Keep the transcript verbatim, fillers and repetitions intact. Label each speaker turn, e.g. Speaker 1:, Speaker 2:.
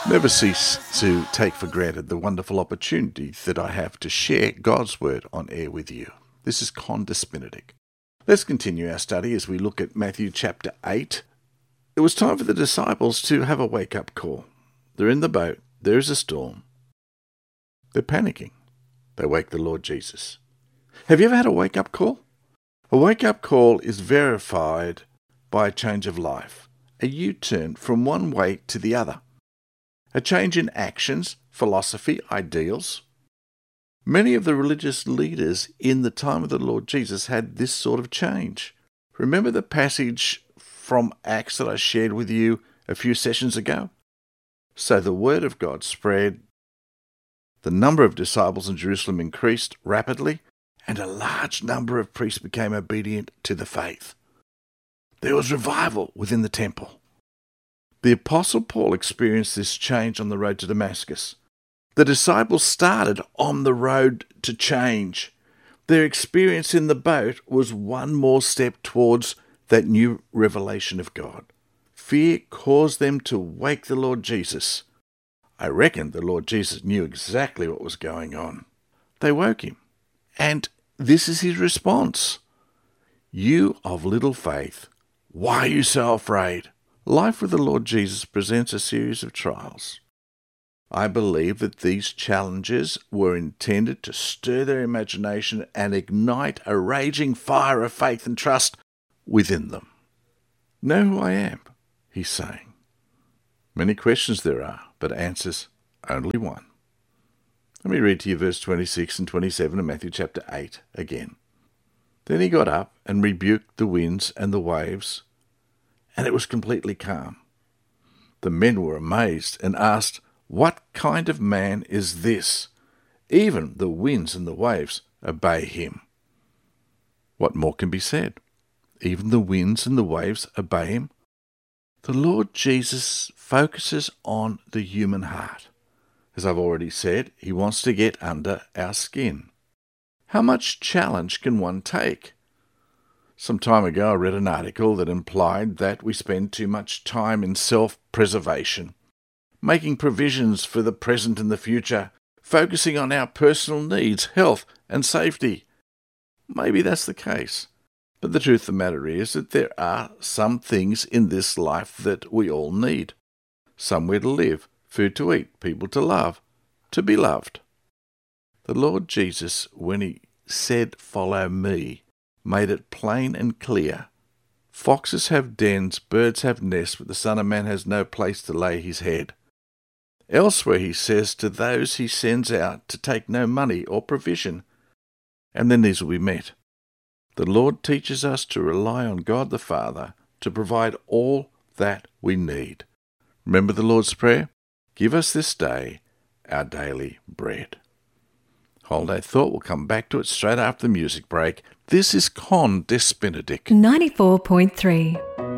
Speaker 1: Never cease to take for granted the wonderful opportunity that I have to share God's Word on air with you. This is Condes Benedict. Let's continue our study as we look at Matthew chapter eight. It was time for the disciples to have a wake-up call. They're in the boat. There's a storm. They're panicking. They wake the Lord Jesus. Have you ever had a wake-up call? A wake-up call is verified by a change of life, a U-turn from one way to the other. A change in actions, philosophy, ideals. Many of the religious leaders in the time of the Lord Jesus had this sort of change. Remember the passage from Acts that I shared with you a few sessions ago? So the word of God spread, the number of disciples in Jerusalem increased rapidly, and a large number of priests became obedient to the faith. There was revival within the temple. The Apostle Paul experienced this change on the road to Damascus. The disciples started on the road to change. Their experience in the boat was one more step towards that new revelation of God. Fear caused them to wake the Lord Jesus. I reckon the Lord Jesus knew exactly what was going on. They woke him, and this is his response. "You of little faith, why are you so afraid?" Life with the Lord Jesus presents a series of trials. I believe that these challenges were intended to stir their imagination and ignite a raging fire of faith and trust within them. Know who I am, he's saying. Many questions there are, but answers only one. Let me read to you verse twenty-six and twenty-seven of Matthew chapter eight again. Then he got up and rebuked the winds and the waves, and it was completely calm. The men were amazed and asked, "What kind of man is this? Even the winds and the waves obey him." What more can be said? Even the winds and the waves obey him. The Lord Jesus focuses on the human heart. As I've already said, he wants to get under our skin. How much challenge can one take? Some time ago I read an article that implied that we spend too much time in self-preservation, making provisions for the present and the future, focusing on our personal needs, health and safety. Maybe that's the case, but the truth of the matter is that there are some things in this life that we all need. Somewhere to live, food to eat, people to love, to be loved. The Lord Jesus, when he said, "Follow me," made it plain and clear. Foxes have dens, birds have nests, but the Son of Man has no place to lay his head. Elsewhere he says to those he sends out to take no money or provision, and then these will be met. The Lord teaches us to rely on God the Father to provide all that we need. Remember the Lord's Prayer? Give us this day our daily bread. Hold that thought. We'll come back to it straight after the music break. This is Condes Benedict.
Speaker 2: ninety-four point three